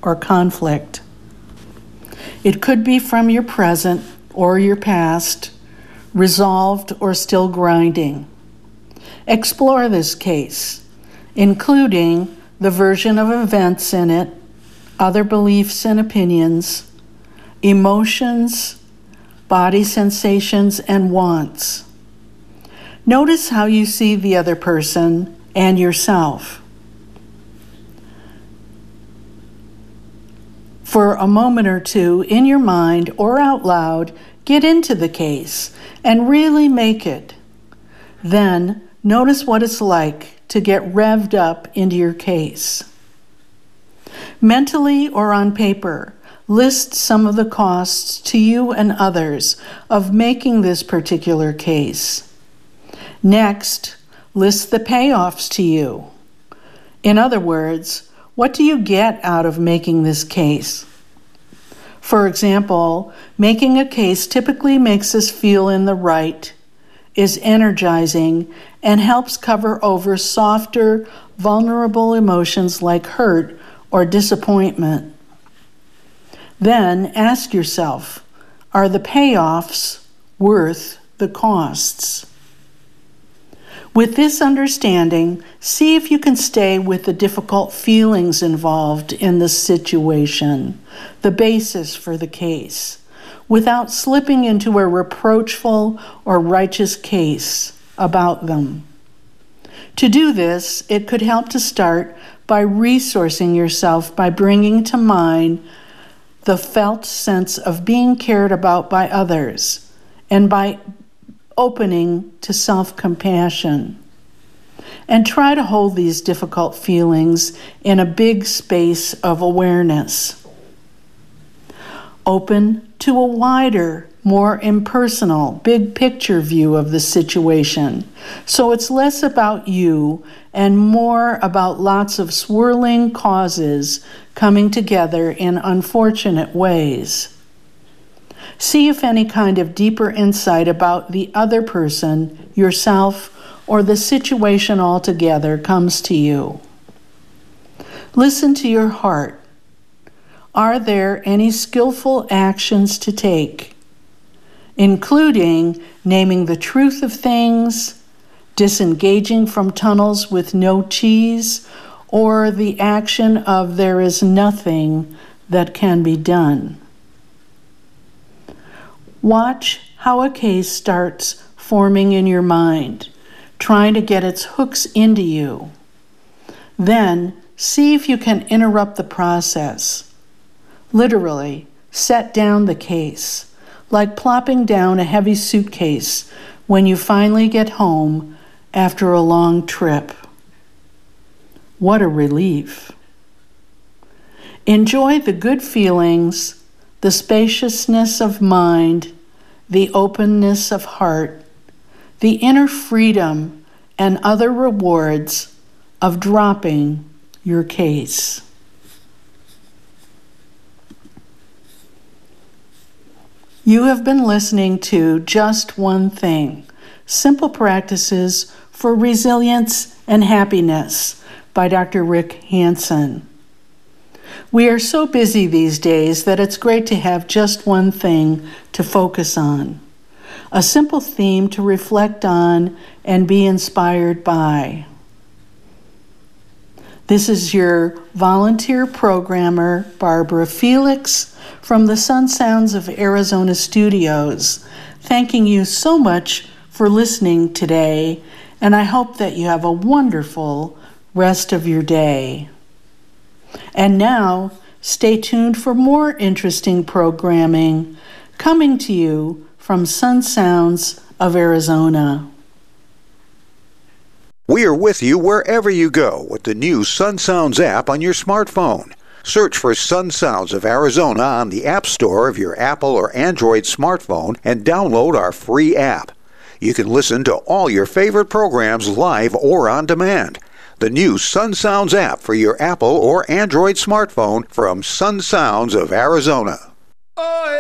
or conflict. It could be from your present or your past, resolved or still grinding. Explore this case, including the version of events in it, other beliefs and opinions, emotions, body sensations, and wants. Notice how you see the other person and yourself. For a moment or two, in your mind or out loud, get into the case and really make it. Then, notice what it's like to get revved up into your case. Mentally or on paper, list some of the costs to you and others of making this particular case. Next, list the payoffs to you. In other words, what do you get out of making this case? For example, making a case typically makes us feel in the right, is energizing, and helps cover over softer, vulnerable emotions like hurt or disappointment. Then ask yourself, are the payoffs worth the costs? With this understanding, see if you can stay with the difficult feelings involved in the situation, the basis for the case, without slipping into a reproachful or righteous case about them. To do this, it could help to start by resourcing yourself by bringing to mind the felt sense of being cared about by others, and by opening to self-compassion. And try to hold these difficult feelings in a big space of awareness. Open to a wider, more impersonal, big picture view of the situation, so it's less about you and more about lots of swirling causes coming together in unfortunate ways. See if any kind of deeper insight about the other person, yourself, or the situation altogether comes to you. Listen to your heart. Are there any skillful actions to take, including naming the truth of things, disengaging from tunnels with no cheese, or the action of there is nothing that can be done? Watch how a case starts forming in your mind, trying to get its hooks into you. Then see if you can interrupt the process. Literally, set down the case, like plopping down a heavy suitcase when you finally get home after a long trip. What a relief. Enjoy the good feelings, the spaciousness of mind, the openness of heart, the inner freedom and other rewards of dropping your case. You have been listening to Just One Thing, Simple Practices for Resilience and Happiness by Dr. Rick Hanson. We are so busy these days that it's great to have just one thing to focus on, a simple theme to reflect on and be inspired by. This is your volunteer programmer, Barbara Felix, from the Sun Sounds of Arizona studios, thanking you so much for listening today, and I hope that you have a wonderful rest of your day. And now, stay tuned for more interesting programming coming to you from Sun Sounds of Arizona. We are with you wherever you go with the new Sun Sounds app on your smartphone. Search for Sun Sounds of Arizona on the App Store of your Apple or Android smartphone and download our free app. You can listen to all your favorite programs live or on demand. The new Sun Sounds app for your Apple or Android smartphone from Sun Sounds of Arizona.